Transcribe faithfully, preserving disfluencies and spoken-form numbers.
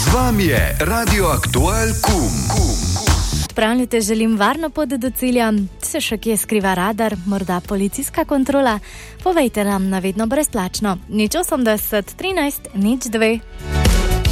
Z vami je Radio Aktual Kum. Pravljate, želim varno pot do cilja. Se še kje skriva radar, morda policijska kontrola? Povejte nam na vedno brezplačno. nič osemdeset, trinajst, nič dve.